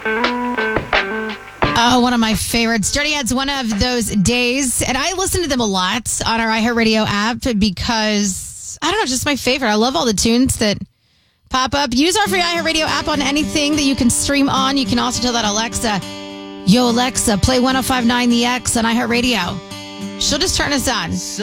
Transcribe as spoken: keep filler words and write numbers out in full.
Oh, one of my favorites. Dirty Head's one of those days. And I listen to them a lot on our iHeartRadio app because, I don't know, just my favorite. I love all the tunes that pop up. Use our free iHeartRadio app on anything that you can stream on. You can also tell that Alexa, yo, Alexa, play one oh five point nine The X on iHeartRadio. She'll just turn us on.